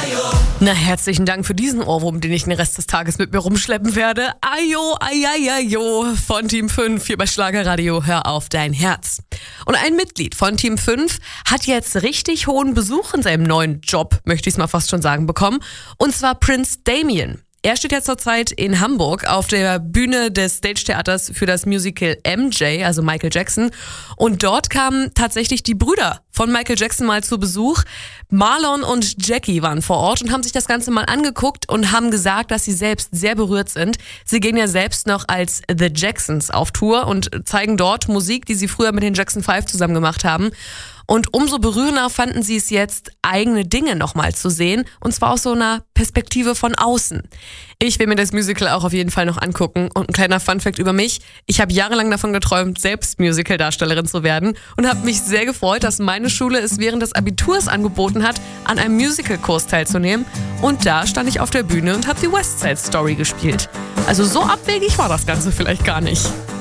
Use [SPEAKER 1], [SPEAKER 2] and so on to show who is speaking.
[SPEAKER 1] Na, herzlichen Dank für diesen Ohrwurm, den ich den Rest des Tages mit mir rumschleppen werde. Ajo, ajajajo von Team 5 hier bei Schlagerradio. Hör auf dein Herz. Und ein Mitglied von Team 5 hat jetzt richtig hohen Besuch in seinem neuen Job, möchte ich es mal fast schon sagen, bekommen. Und zwar Prince Damien. Er steht ja zurzeit in Hamburg auf der Bühne des Stage-Theaters für das Musical MJ, also Michael Jackson. Und dort kamen tatsächlich die Brüder von Michael Jackson mal zu Besuch. Marlon und Jackie waren vor Ort und haben sich das Ganze mal angeguckt und haben gesagt, dass sie selbst sehr berührt sind. Sie gehen ja selbst noch als The Jacksons auf Tour und zeigen dort Musik, die sie früher mit den Jackson 5 zusammen gemacht haben. Und umso berührender fanden sie es jetzt, eigene Dinge nochmal zu sehen. Und zwar aus so einer Perspektive von außen. Ich will mir das Musical auch auf jeden Fall noch angucken. Und ein kleiner Funfact über mich. Ich habe jahrelang davon geträumt, selbst Musical-Darstellerin zu werden. Und habe mich sehr gefreut, dass meine Schule es während des Abiturs angeboten hat, an einem Musical-Kurs teilzunehmen. Und da stand ich auf der Bühne und habe die West Side Story gespielt. Also so abwegig war das Ganze vielleicht gar nicht.